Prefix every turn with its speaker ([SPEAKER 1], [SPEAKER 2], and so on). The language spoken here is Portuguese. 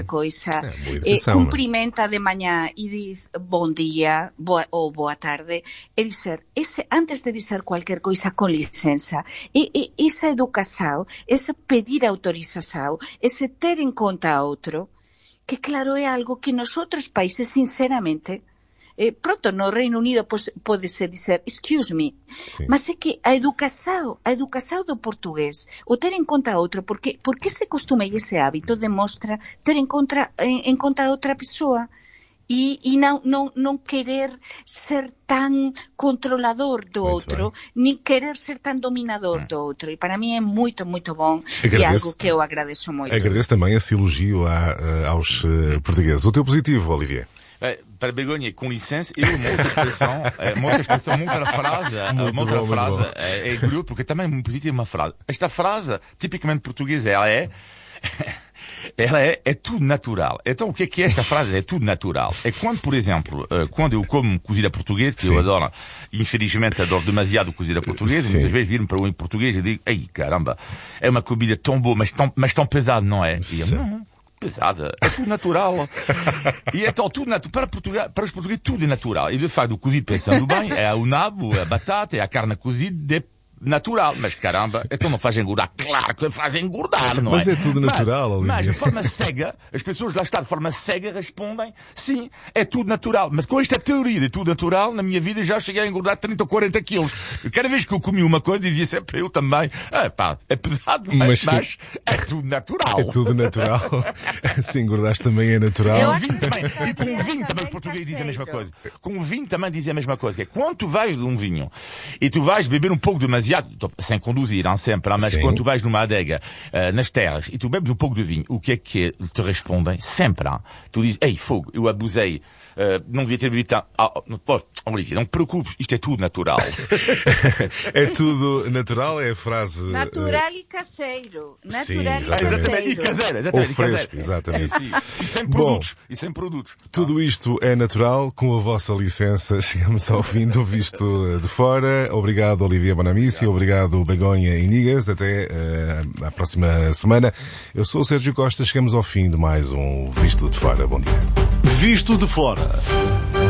[SPEAKER 1] coisa,
[SPEAKER 2] boa educação,
[SPEAKER 1] cumprimenta de manhã e diz bom dia ou boa tarde, e dizer, antes de dizer qualquer coisa com licença, essa educação, esse pedir autorização, esse ter em conta outro, que claro é algo que nos outros países, sinceramente, pronto, no Reino Unido pode-se dizer excuse me,
[SPEAKER 2] Sim.
[SPEAKER 1] mas é que a educação do português, o ter em conta outro, porque esse costume e esse hábito demonstra ter em conta a outra pessoa e não querer ser tão controlador do outro, nem querer ser tão dominador do outro. E para mim é muito, muito bom e é algo que eu agradeço muito.
[SPEAKER 2] Agradeço também esse elogio aos portugueses. O teu positivo, Olivier?
[SPEAKER 3] Para Begonha, com licença, eu, uma outra frase, é curioso, porque também me positivo uma frase. Esta frase, tipicamente portuguesa, ela é tudo natural. Então, o que é esta frase? É tudo natural. É quando, por exemplo, quando eu como cozida portuguesa, que eu adoro, infelizmente adoro demasiado cozida portuguesa, e muitas vezes viro-me para um português e digo, ei, caramba, é uma comida tão boa, mas tão pesada, não é? E eu, não. Pesada, é tudo natural. E então, tudo natural. Para os portugueses, tudo é natural. E de facto, o cozido, pensando bem, é o nabo, a batata, é a carne cozida, natural. Mas caramba, então não faz engordar. Claro que faz engordar, não é?
[SPEAKER 2] Mas é tudo natural, Olivier.
[SPEAKER 3] Mas de forma cega, as pessoas lá estão de forma cega respondem, sim, é tudo natural. Mas com esta teoria de tudo natural, na minha vida já cheguei a engordar 30 ou 40 quilos. Cada vez que eu comi uma coisa, dizia sempre eu também, é pesado, mas é tudo natural.
[SPEAKER 2] É tudo natural. Se engordaste também é natural.
[SPEAKER 3] E com o vinho também os portugueses dizem a mesma coisa. Com o vinho também dizem a mesma coisa. Que é quando tu vais de um vinho e tu vais beber um pouco demasiado, sem conduzir, sempre, mas quando tu vais numa adega, nas terras, e tu bebes um pouco de vinho, o que é que te respondem? Sempre, tu dizes, ei, fogo, eu abusei, não devia ter bebido tanto. Olivia, não te preocupes, isto é tudo natural.
[SPEAKER 2] É tudo natural, é a frase...
[SPEAKER 1] Natural e caseiro.
[SPEAKER 2] Natural
[SPEAKER 3] e caseiro.
[SPEAKER 2] Ou fresco, exatamente.
[SPEAKER 3] Sim. E sem produtos.
[SPEAKER 2] Tudo isto é natural. Com a vossa licença, chegamos ao fim do Visto de Fora. Obrigado, Olivier Bonamici. Obrigado, Begonha Inigas. Até à próxima semana. Eu sou o Sérgio Costa. Chegamos ao fim de mais um Visto de Fora. Bom dia.
[SPEAKER 4] Visto de Fora.